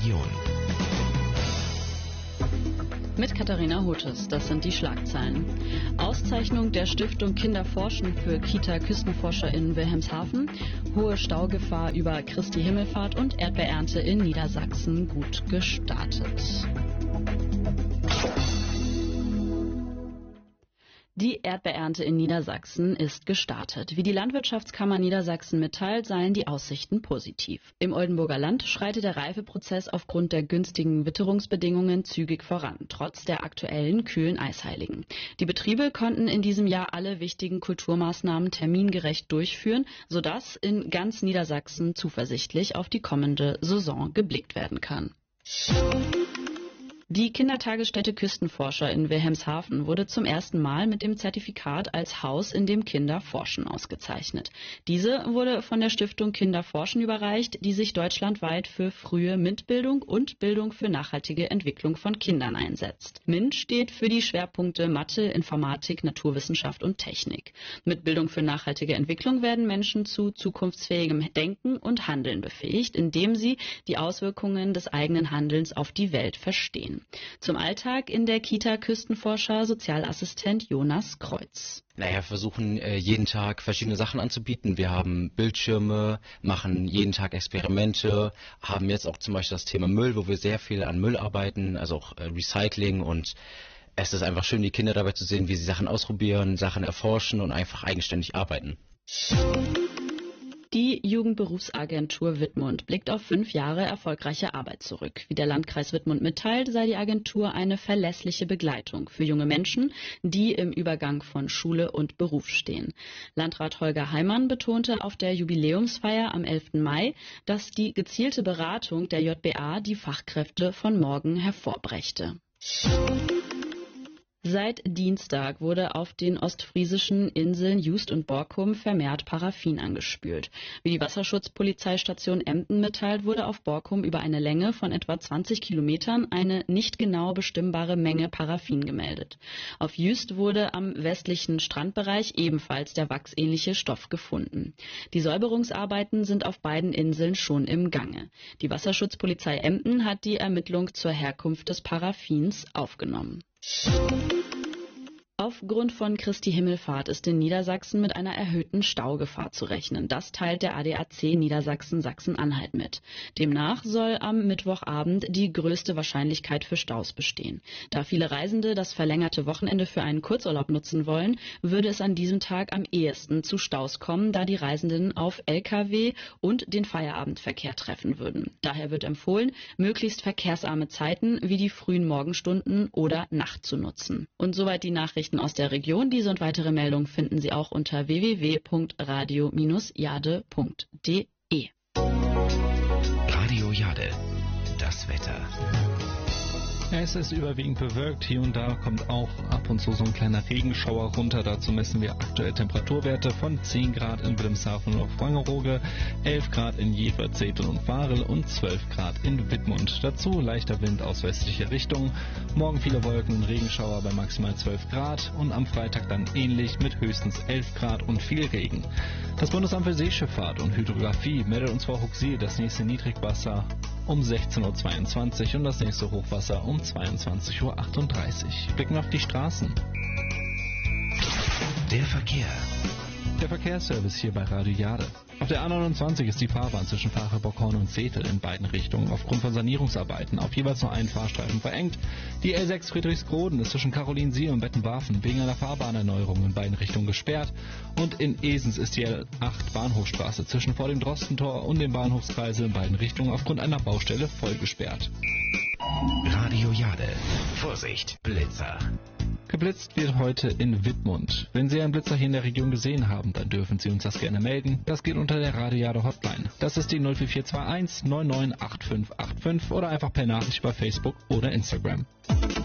Region. Mit Katharina Hotes, das sind die Schlagzeilen. Auszeichnung der Stiftung Kinderforschen für Kita-Küstenforscher in Wilhelmshaven, hohe Staugefahr über Christi Himmelfahrt und Erdbeerernte in Niedersachsen gut gestartet. Die Erdbeerernte in Niedersachsen ist gestartet. Wie die Landwirtschaftskammer Niedersachsen mitteilt, seien die Aussichten positiv. Im Oldenburger Land schreitet der Reifeprozess aufgrund der günstigen Witterungsbedingungen zügig voran, trotz der aktuellen kühlen Eisheiligen. Die Betriebe konnten in diesem Jahr alle wichtigen Kulturmaßnahmen termingerecht durchführen, sodass in ganz Niedersachsen zuversichtlich auf die kommende Saison geblickt werden kann. Die Kindertagesstätte Küstenforscher in Wilhelmshaven wurde zum ersten Mal mit dem Zertifikat als Haus, in dem Kinder forschen, ausgezeichnet. Diese wurde von der Stiftung Kinderforschen überreicht, die sich deutschlandweit für frühe MINT-Bildung und Bildung für nachhaltige Entwicklung von Kindern einsetzt. MINT steht für die Schwerpunkte Mathe, Informatik, Naturwissenschaft und Technik. Mit Bildung für nachhaltige Entwicklung werden Menschen zu zukunftsfähigem Denken und Handeln befähigt, indem sie die Auswirkungen des eigenen Handelns auf die Welt verstehen. Zum Alltag in der Kita Küstenforscher Sozialassistent Jonas Kreuz. Wir versuchen jeden Tag verschiedene Sachen anzubieten. Wir haben Bildschirme, machen jeden Tag Experimente, haben jetzt auch zum Beispiel das Thema Müll, wo wir sehr viel an Müll arbeiten, also auch Recycling, und es ist einfach schön, die Kinder dabei zu sehen, wie sie Sachen ausprobieren, Sachen erforschen und einfach eigenständig arbeiten. Die Jugendberufsagentur Wittmund blickt auf 5 Jahre erfolgreiche Arbeit zurück. Wie der Landkreis Wittmund mitteilt, sei die Agentur eine verlässliche Begleitung für junge Menschen, die im Übergang von Schule und Beruf stehen. Landrat Holger Heimann betonte auf der Jubiläumsfeier am 11. Mai, dass die gezielte Beratung der JBA die Fachkräfte von morgen hervorbrächte. Seit Dienstag wurde auf den ostfriesischen Inseln Just und Borkum vermehrt Paraffin angespült. Wie die Wasserschutzpolizeistation Emden mitteilt, wurde auf Borkum über eine Länge von etwa 20 Kilometern eine nicht genau bestimmbare Menge Paraffin gemeldet. Auf Just wurde am westlichen Strandbereich ebenfalls der wachsähnliche Stoff gefunden. Die Säuberungsarbeiten sind auf beiden Inseln schon im Gange. Die Wasserschutzpolizei Emden hat die Ermittlung zur Herkunft des Paraffins aufgenommen. Aufgrund von Christi Himmelfahrt ist in Niedersachsen mit einer erhöhten Staugefahr zu rechnen. Das teilt der ADAC Niedersachsen Sachsen-Anhalt mit. Demnach soll am Mittwochabend die größte Wahrscheinlichkeit für Staus bestehen. Da viele Reisende das verlängerte Wochenende für einen Kurzurlaub nutzen wollen, würde es an diesem Tag am ehesten zu Staus kommen, da die Reisenden auf Lkw und den Feierabendverkehr treffen würden. Daher wird empfohlen, möglichst verkehrsarme Zeiten wie die frühen Morgenstunden oder Nacht zu nutzen. Und soweit die Nachrichten aus der Region. Diese und weitere Meldungen finden Sie auch unter www.radio-jade.de. Radio Jade, das Wetter. Es ist überwiegend bewölkt, hier und da kommt auch ab und zu so ein kleiner Regenschauer runter. Dazu messen wir aktuell Temperaturwerte von 10 Grad in Wilhelmshaven und auf Wangerooge, 11 Grad in Jever, Zetel und Varel und 12 Grad in Wittmund. Dazu leichter Wind aus westlicher Richtung. Morgen viele Wolken und Regenschauer bei maximal 12 Grad und am Freitag dann ähnlich mit höchstens 11 Grad und viel Regen. Das Bundesamt für Seeschifffahrt und Hydrographie meldet uns vor Huxil das nächste Niedrigwasser um 16:22 Uhr und das nächste Hochwasser um 22:38 Uhr. Blicken wir auf die Straßen. Der Verkehr. Der Verkehrsservice hier bei Radio Jade. Auf der A29 ist die Fahrbahn zwischen Fahre-Bockhorn und Zetel in beiden Richtungen aufgrund von Sanierungsarbeiten auf jeweils nur einen Fahrstreifen verengt. Die L6 Friedrichsgroden ist zwischen Karolinsiel und Bettenwarfen wegen einer Fahrbahnerneuerung in beiden Richtungen gesperrt. Und in Esens ist die L8 Bahnhofstraße zwischen vor dem Drostentor und dem Bahnhofskreisel in beiden Richtungen aufgrund einer Baustelle voll gesperrt. Radio Jade. Vorsicht, Blitzer. Geblitzt wird heute in Wittmund. Wenn Sie einen Blitzer hier in der Region gesehen haben, dann dürfen Sie uns das gerne melden. Das geht unter der Radio Jade Hotline. Das ist die 04421 998585 oder einfach per Nachricht über Facebook oder Instagram.